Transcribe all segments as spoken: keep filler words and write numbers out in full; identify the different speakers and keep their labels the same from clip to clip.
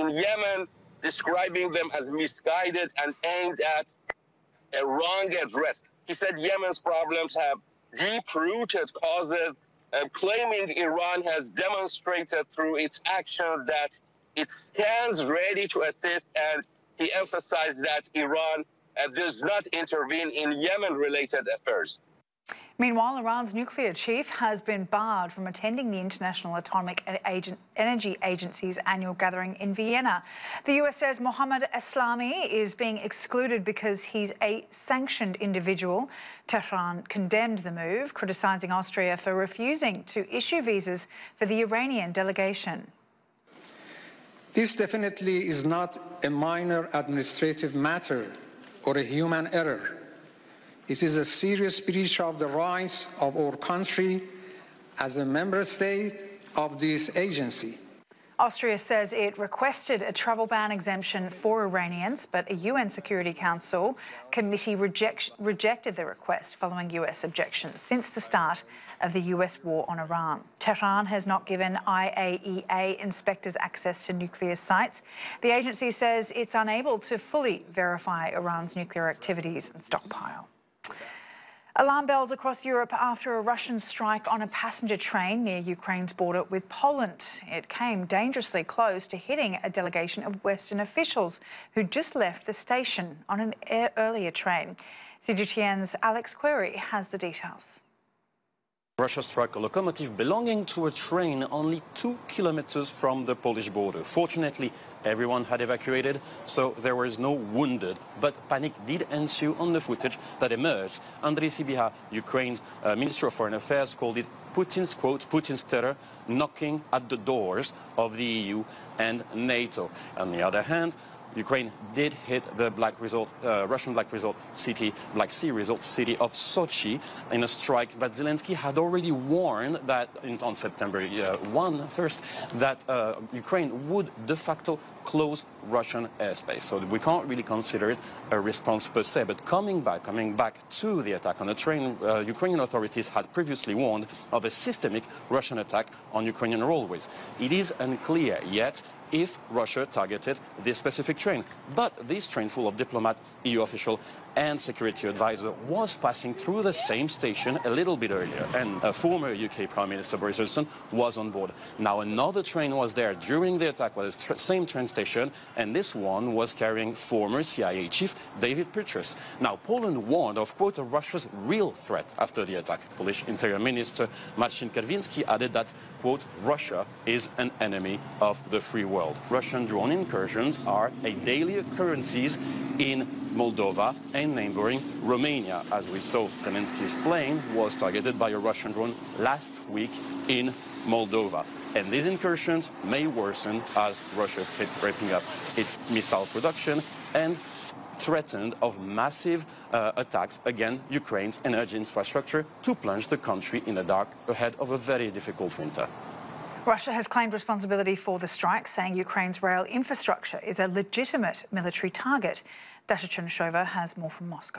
Speaker 1: in Yemen, describing them as misguided and aimed at a wrong address. He said Yemen's problems have deep-rooted causes, uh, claiming Iran has demonstrated through its actions that it stands ready to assist, and he emphasized that Iran uh, does not intervene in Yemen-related affairs.
Speaker 2: Meanwhile, Iran's nuclear chief has been barred from attending the International Atomic Energy Agency's annual gathering in Vienna. The U S says Mohammad Eslami is being excluded because he's a sanctioned individual. Tehran condemned the move, criticising Austria for refusing to issue visas for the Iranian delegation.
Speaker 3: This definitely is not a minor administrative matter or a human error. It is a serious breach of the rights of our country as a member state of this agency.
Speaker 2: Austria says it requested a travel ban exemption for Iranians, but a U N Security Council committee reject, rejected the request following U S objections since the start of the U S war on Iran. Tehran has not given I A E A inspectors access to nuclear sites. The agency says it's unable to fully verify Iran's nuclear activities and stockpile. Alarm bells across Europe after a Russian strike on a passenger train near Ukraine's border with Poland. It came dangerously close to hitting a delegation of Western officials who just left the station on an earlier train. C G T N's Alex Query has the details.
Speaker 4: Russia struck a locomotive belonging to a train only two kilometers from the Polish border. Fortunately, everyone had evacuated, so there was no wounded. But panic did ensue on the footage that emerged. Andrei Sybiha, Ukraine's uh, Minister of Foreign Affairs, called it Putin's, quote, Putin's terror knocking at the doors of the E U and NATO. On the other hand, Ukraine did hit the Black Resort, uh, Russian Black Resort city, Black Sea Resort city of Sochi in a strike. But Zelensky had already warned that in, on September uh, first that uh, Ukraine would de facto close Russian airspace. So we can't really consider it a response per se. But coming back, coming back to the attack on the train, uh, Ukrainian authorities had previously warned of a systemic Russian attack on Ukrainian railways. It is unclear yet if Russia targeted this specific train. But this train full of diplomat, E U official and security advisor was passing through the same station a little bit earlier, and a former U K Prime Minister Boris Johnson was on board. Now another train was there during the attack at the same train station, and this one was carrying former C I A chief David Petraeus. Now Poland warned of, quote, of Russia's real threat after the attack. Polish Interior Minister Marcin Kierwiński added that, quote, Russia is an enemy of the free world. Russian drone incursions are a daily occurrences in Moldova and neighboring Romania. As we saw, Zelensky's plane was targeted by a Russian drone last week in Moldova. And these incursions may worsen as Russia keeps ramping up its missile production and threatened of massive uh, attacks against Ukraine's energy infrastructure to plunge the country in the dark ahead of a very difficult winter.
Speaker 2: Russia has claimed responsibility for the strike, saying Ukraine's rail infrastructure is a legitimate military target. Dasha Chernyshova has more from Moscow.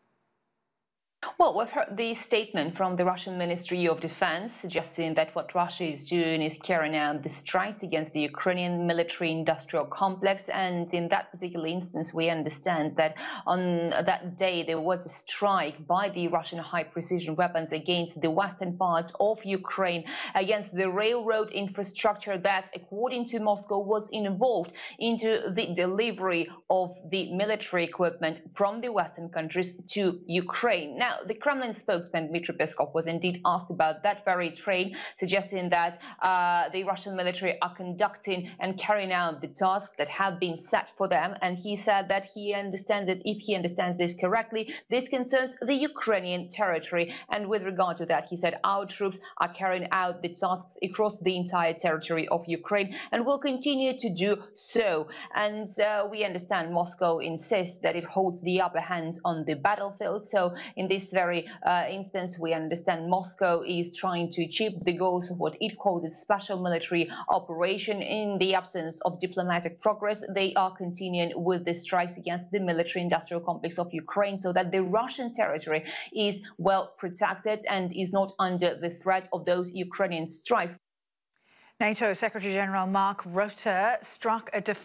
Speaker 5: Well, we've heard the statement from the Russian Ministry of Defense suggesting that what Russia is doing is carrying out the strikes against the Ukrainian military-industrial complex. And in that particular instance, we understand that on that day there was a strike by the Russian high-precision weapons against the western parts of Ukraine, against the railroad infrastructure that, according to Moscow, was involved into the delivery of the military equipment from the western countries to Ukraine. Now, the Kremlin spokesman Dmitry Peskov was indeed asked about that very train, suggesting that uh, the Russian military are conducting and carrying out the tasks that have been set for them. And he said that he understands that if he understands this correctly, this concerns the Ukrainian territory. And with regard to that, he said our troops are carrying out the tasks across the entire territory of Ukraine and will continue to do so. And uh, we understand Moscow insists that it holds the upper hand on the battlefield. So in this very uh, instance, we understand Moscow is trying to achieve the goals of what it calls a special military operation. In the absence of diplomatic progress, they are continuing with the strikes against the military-industrial complex of Ukraine so that the Russian territory is well protected and is not under the threat of those Ukrainian strikes.
Speaker 2: NATO Secretary-General Mark Rutte struck a